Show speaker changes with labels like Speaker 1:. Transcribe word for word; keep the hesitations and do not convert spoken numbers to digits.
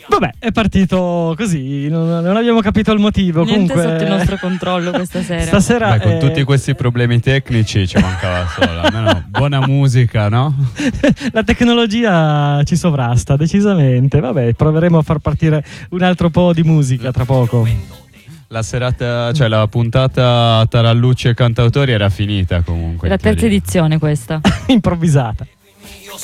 Speaker 1: Vabbè, è partito così, non, non abbiamo capito il motivo.
Speaker 2: Niente
Speaker 1: Comunque,
Speaker 2: sotto il nostro controllo questa sera.
Speaker 1: Stasera
Speaker 3: Beh, con
Speaker 1: eh...
Speaker 3: tutti questi problemi tecnici ci mancava solo, almeno buona musica, no?
Speaker 1: La tecnologia ci sovrasta decisamente. Vabbè, proveremo a far partire un altro po' di musica tra poco.
Speaker 3: La serata, cioè la puntata Tarallucci e cantautori era finita comunque.
Speaker 2: La terza edizione questa.
Speaker 1: Improvvisata.